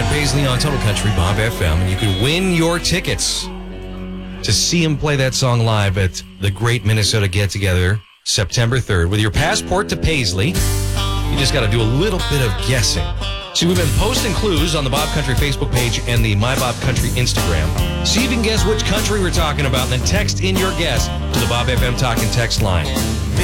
Brian Paisley on Total Country Bob FM, and you can win your tickets to see him play that song live at the Great Minnesota Get Together September 3rd. With your passport to Paisley, you just got to do a little bit of guessing. See, we've been posting clues on the Bob Country Facebook page and the My Bob Country Instagram. See if you can guess which country we're talking about, and then text in your guess to the Bob FM Talk and Text line.